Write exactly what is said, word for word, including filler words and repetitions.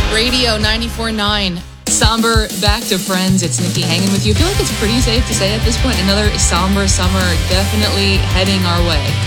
Radio ninety-four point nine. Somber back to friends. It's Nikki hanging with you. I feel like it's pretty safe to say at this point, another somber summer definitely heading our way.